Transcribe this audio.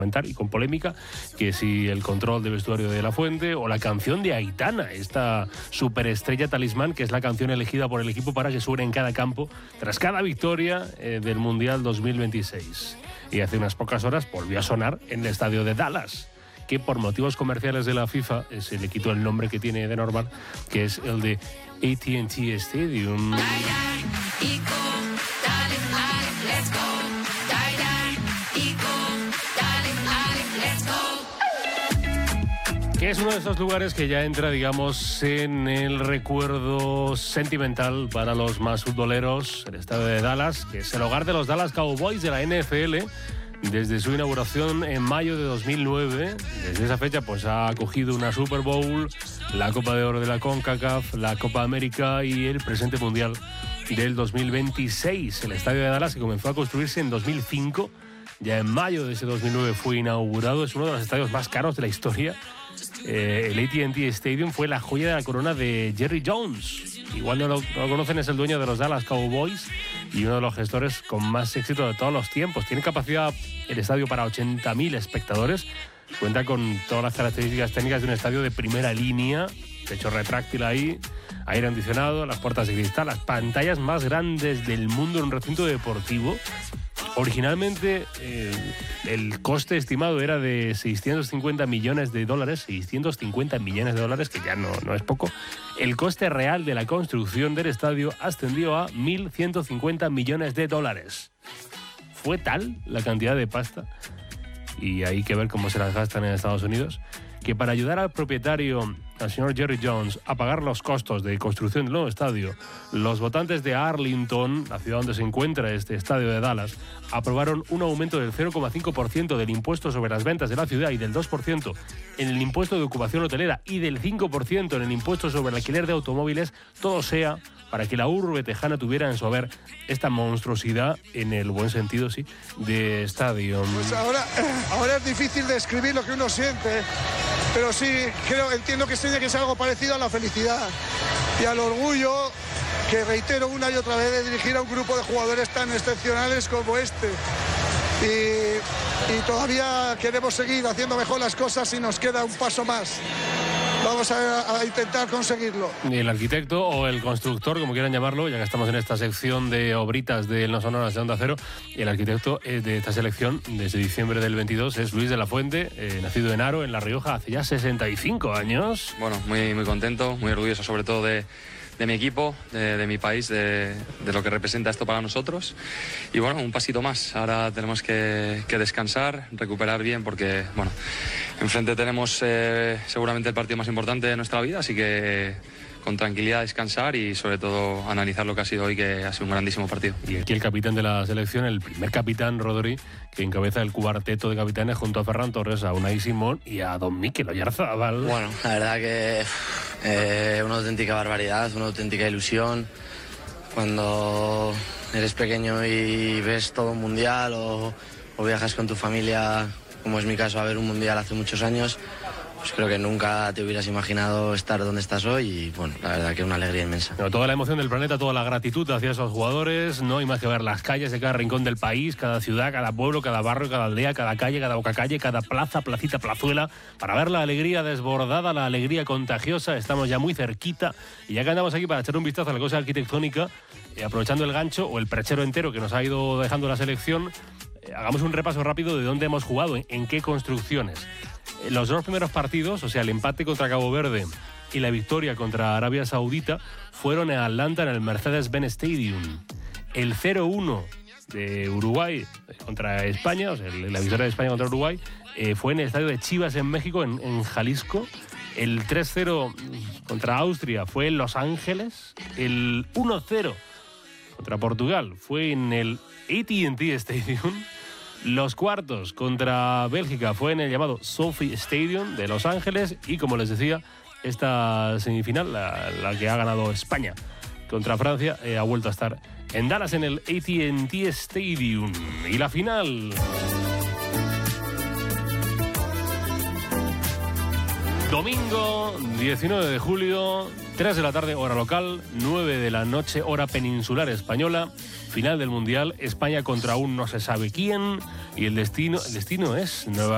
y con polémica, que si el control de vestuario de La Fuente o la canción de Aitana, esta superestrella talismán, que es la canción elegida por el equipo para que suene en cada campo tras cada victoria del Mundial 2026. Y hace unas pocas horas volvió a sonar en el estadio de Dallas, que por motivos comerciales de la FIFA se le quitó el nombre que tiene de normal, que es el de AT&T Stadium. Que es uno de esos lugares que ya entra, digamos, en el recuerdo sentimental para los más futboleros, el estadio de Dallas, que es el hogar de los Dallas Cowboys de la NFL, desde su inauguración en mayo de 2009. Desde esa fecha pues ha acogido una Super Bowl, la Copa de Oro de la CONCACAF, la Copa América y el presente Mundial del 2026. El estadio de Dallas, que comenzó a construirse en 2005, ya en mayo de ese 2009 fue inaugurado. Es uno de los estadios más caros de la historia. El AT&T Stadium fue la joya de la corona de Jerry Jones. Igual no lo conocen, es el dueño de los Dallas Cowboys y uno de los gestores con más éxito de todos los tiempos. Tiene capacidad el estadio para 80.000 espectadores. Cuenta con todas las características técnicas de un estadio de primera línea. Techo retráctil ahí, aire acondicionado, las puertas de cristal, las pantallas más grandes del mundo en un recinto deportivo. Originalmente el coste estimado era de $650 millones, 650 millones de dólares, que ya no es poco. El coste real de la construcción del estadio ascendió a 1.150 millones de dólares. Fue tal la cantidad de pasta, y hay que ver cómo se las gastan en Estados Unidos, que para ayudar al propietario, al señor Jerry Jones, a pagar los costos de construcción del nuevo estadio, los votantes de Arlington, la ciudad donde se encuentra este estadio de Dallas, aprobaron un aumento del 0,5% del impuesto sobre las ventas de la ciudad y del 2% en el impuesto de ocupación hotelera y del 5% en el impuesto sobre el alquiler de automóviles, todo sea para que la urbe tejana tuviera en su haber esta monstruosidad, en el buen sentido, sí, de estadio. Pues ahora es difícil describir lo que uno siente, pero sí, entiendo que tiene que ser algo parecido a la felicidad y al orgullo, que reitero una y otra vez, de dirigir a un grupo de jugadores tan excepcionales como este. Y todavía queremos seguir haciendo mejor las cosas y nos queda un paso más. Vamos a intentar conseguirlo. El arquitecto o el constructor, como quieran llamarlo, ya que estamos en esta sección de obritas de No Sonoras de Onda Cero, el arquitecto de esta selección desde diciembre del 22 es Luis de la Fuente, nacido en Haro, en La Rioja, hace ya 65 años. Bueno, muy contento, muy orgulloso sobre todo de mi equipo, de mi país, de lo que representa esto para nosotros. Y bueno, un pasito más. Ahora tenemos que descansar, recuperar bien, porque bueno, enfrente tenemos seguramente el partido más importante de nuestra vida, así que con tranquilidad descansar y sobre todo analizar lo que ha sido hoy, que ha sido un grandísimo partido. Y aquí el capitán de la selección, el primer capitán, Rodri, que encabeza el cuarteto de capitanes junto a Ferran Torres, a Unai Simón y a Don Mikel Oyarzabal. Bueno, la verdad que una auténtica barbaridad, una auténtica ilusión. Cuando eres pequeño y ves todo un mundial o viajas con tu familia, como es mi caso, a ver un mundial hace muchos años, pues creo que nunca te hubieras imaginado estar donde estás hoy y bueno, la verdad que es una alegría inmensa. Pero toda la emoción del planeta, toda la gratitud hacia esos jugadores, no hay más que ver las calles de cada rincón del país, cada ciudad, cada pueblo, cada barrio, cada aldea, cada calle, cada bocacalle, cada plaza, placita, plazuela, para ver la alegría desbordada, la alegría contagiosa. Estamos ya muy cerquita y ya que andamos aquí para echar un vistazo a la cosa arquitectónica, aprovechando el gancho o el perchero entero que nos ha ido dejando la selección, hagamos un repaso rápido de dónde hemos jugado, en qué construcciones. Los dos primeros partidos, o sea, el empate contra Cabo Verde y la victoria contra Arabia Saudita, fueron en Atlanta, en el Mercedes-Benz Stadium. El 0-1 de Uruguay contra España, o sea, la victoria de España contra Uruguay, fue en el estadio de Chivas en México, en Jalisco. El 3-0 contra Austria fue en Los Ángeles. El 1-0 contra Portugal fue en el AT&T Stadium. Los cuartos contra Bélgica fue en el llamado SoFi Stadium de Los Ángeles. Y como les decía, esta semifinal, la que ha ganado España contra Francia, ha vuelto a estar en Dallas, en el AT&T Stadium. Y la final... Domingo 19 de julio, 3 de la tarde, hora local, 9 de la noche, hora peninsular española. Final del Mundial, España contra un no se sabe quién. Y el destino es Nueva